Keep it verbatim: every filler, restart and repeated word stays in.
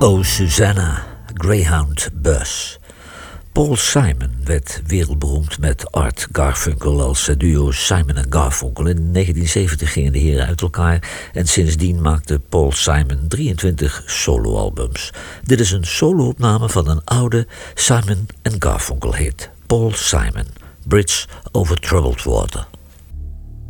Oh Susanna, Greyhound Bus. Paul Simon werd wereldberoemd met Art Garfunkel als duo Simon en Garfunkel. In negentien zeventig gingen de heren uit elkaar en sindsdien maakte Paul Simon drieëntwintig soloalbums. Dit is een soloopname van een oude Simon en Garfunkel hit. Paul Simon, Bridge over Troubled Water.